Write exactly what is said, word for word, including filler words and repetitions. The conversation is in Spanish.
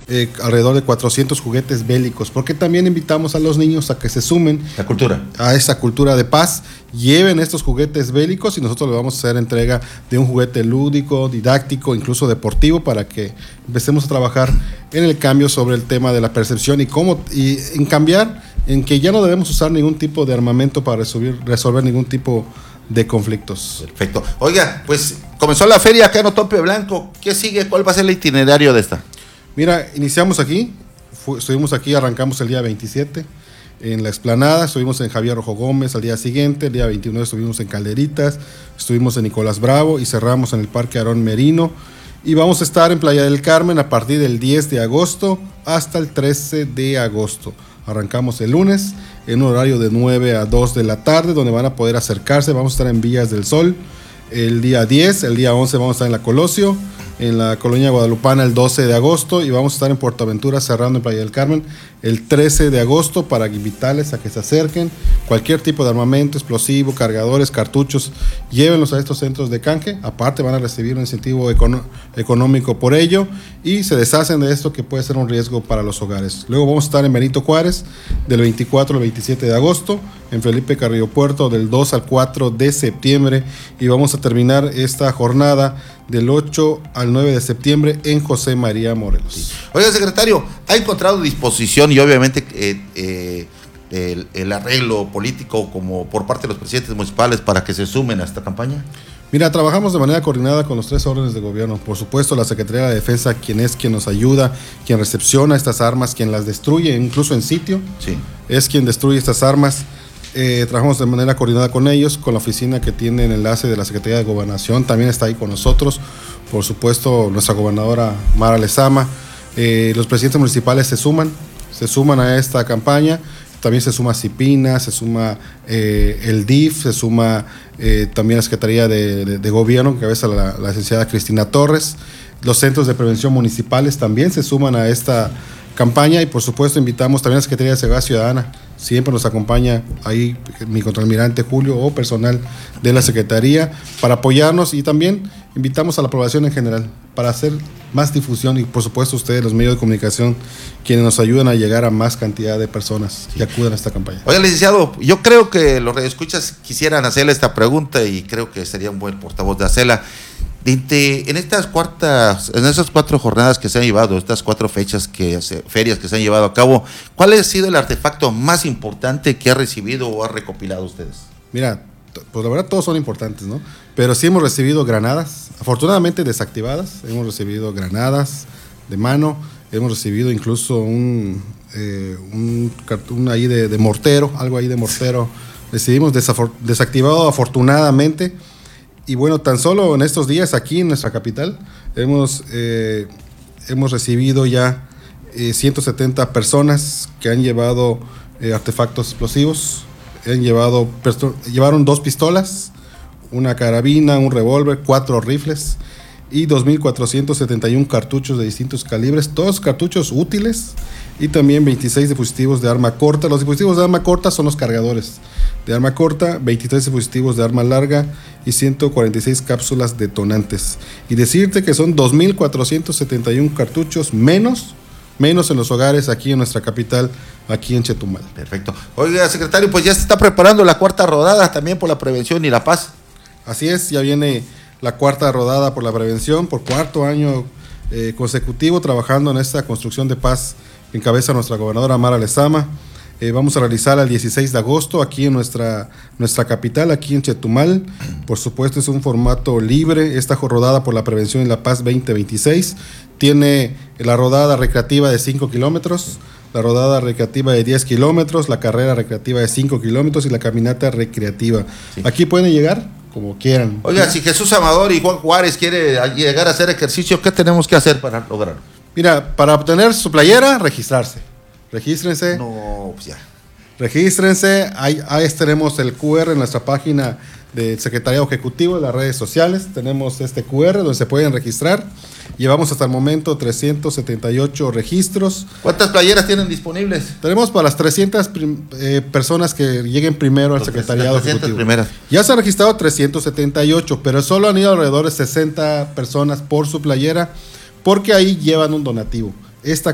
eh, alrededor de cuatrocientos juguetes bélicos, porque también invitamos a los niños a que se sumen la cultura. a esa cultura de paz, lleven estos juguetes bélicos y nosotros les vamos a hacer entrega de un juguete lúdico, didáctico, incluso deportivo, para que empecemos a trabajar en el cambio sobre el tema de la percepción y cómo, y en cambiar, en que ya no debemos usar ningún tipo de armamento para resolver, resolver ningún tipo de conflictos. Perfecto. Oiga, pues comenzó la feria acá en Otompe Blanco. ¿Qué sigue? ¿Cuál va a ser el itinerario de esta? Mira, iniciamos aquí, fu- estuvimos aquí, arrancamos el día veintisiete en la explanada, estuvimos en Javier Rojo Gómez al día siguiente, el día veintiuno estuvimos en Calderitas, estuvimos en Nicolás Bravo y cerramos en el Parque Aarón Merino. Y vamos a estar en Playa del Carmen a partir del diez de agosto hasta el trece de agosto. Arrancamos el lunes en un horario de nueve a dos de la tarde, donde van a poder acercarse. Vamos a estar en Villas del Sol el día diez, el día once vamos a estar en la Colosio, en la Colonia Guadalupana el doce de agosto y vamos a estar en Puerto Aventura cerrando en Playa del Carmen el trece de agosto para invitarles a que se acerquen. Cualquier tipo de armamento, explosivo, cargadores, cartuchos, llévenlos a estos centros de canje. Aparte van a recibir un incentivo econo- económico por ello y se deshacen de esto que puede ser un riesgo para los hogares. Luego vamos a estar en Benito Juárez del veinticuatro al veintisiete de agosto, en Felipe Carrillo Puerto del dos al cuatro de septiembre y vamos a terminar esta jornada del ocho al nueve de septiembre en José María Morelos. Sí. Oiga, secretario, ¿ha encontrado disposición y obviamente eh, eh, el, el arreglo político como por parte de los presidentes municipales para que se sumen a esta campaña? Mira, trabajamos de manera coordinada con los tres órdenes de gobierno. Por supuesto, la Secretaría de la Defensa, quien es quien nos ayuda, quien recepciona estas armas, quien las destruye, incluso en sitio, sí. es quien destruye estas armas. Eh, trabajamos de manera coordinada con ellos, con la oficina que tiene el enlace de la Secretaría de Gobernación, también está ahí con nosotros. Por supuesto, nuestra gobernadora Mara Lezama. Eh, los presidentes municipales se suman, se suman a esta campaña. También se suma CIPINA, se suma eh, el D I F, se suma eh, también la Secretaría de, de, de Gobierno, que cabeza la, la licenciada Cristina Torres. Los centros de prevención municipales también se suman a esta campaña y por supuesto invitamos también a la Secretaría de Seguridad Ciudadana. Siempre nos acompaña ahí mi contraalmirante Julio o personal de la Secretaría para apoyarnos y también invitamos a la población en general para hacer más difusión y por supuesto ustedes, los medios de comunicación, quienes nos ayudan a llegar a más cantidad de personas que acudan a esta campaña. Oiga, licenciado, yo creo que los radioescuchas quisieran hacerle esta pregunta y creo que sería un buen portavoz de hacerla. En estas cuartas, en esas cuatro jornadas que se han llevado, estas cuatro fechas que ferias que se han llevado a cabo, ¿cuál ha sido el artefacto más importante que ha recibido o ha recopilado ustedes? Mira, pues la verdad todos son importantes, ¿no? Pero sí hemos recibido granadas, afortunadamente desactivadas, hemos recibido granadas de mano, hemos recibido incluso un, eh, un cartón ahí de, de mortero, algo ahí de mortero, recibimos desafor- desactivado afortunadamente. Y bueno, tan solo en estos días aquí en nuestra capital hemos, eh, hemos recibido ya eh, ciento setenta personas que han llevado eh, artefactos explosivos, han llevado, perso- llevaron dos pistolas, una carabina, un revólver, cuatro rifles y dos mil cuatrocientos setenta y uno cartuchos de distintos calibres, todos cartuchos útiles y también veintiséis dispositivos de arma corta. Los dispositivos de arma corta son los cargadores de arma corta, veintitrés dispositivos de arma larga y ciento cuarenta y seis cápsulas detonantes. Y decirte que son dos mil cuatrocientos setenta y uno cartuchos menos, menos en los hogares aquí en nuestra capital, aquí en Chetumal. Perfecto. Oiga, secretario, pues ya se está preparando la cuarta rodada también por la prevención y la paz. Así es, ya viene la cuarta rodada por la prevención, por cuarto año eh, consecutivo trabajando en esta construcción de paz que encabeza nuestra gobernadora Mara Lezama. Eh, vamos a realizar el dieciséis de agosto aquí en nuestra, nuestra capital, aquí en Chetumal. Por supuesto es un formato libre, esta rodada por la prevención y la paz veinte veintiséis. Tiene la rodada recreativa de cinco kilómetros, la rodada recreativa de diez kilómetros, la carrera recreativa de cinco kilómetros y la caminata recreativa. Sí. Aquí pueden llegar como quieran. Oiga, si Jesús Amador y Juan Juárez quiere llegar a hacer ejercicio, ¿qué tenemos que hacer para lograrlo? Mira, para obtener su playera, registrarse. Regístrense. No, pues ya. Regístrense. Ahí, ahí tenemos el cu erre en nuestra página del Secretariado Ejecutivo, de las redes sociales. Tenemos este cu erre donde se pueden registrar. Llevamos hasta el momento trescientos setenta y ocho registros. ¿Cuántas playeras tienen disponibles? Tenemos para las trescientas prim, eh, personas que lleguen primero al Secretariado Ejecutivo. Primeras. Ya se han registrado trescientos setenta y ocho, pero solo han ido alrededor de sesenta personas por su playera, porque ahí llevan un donativo. Esta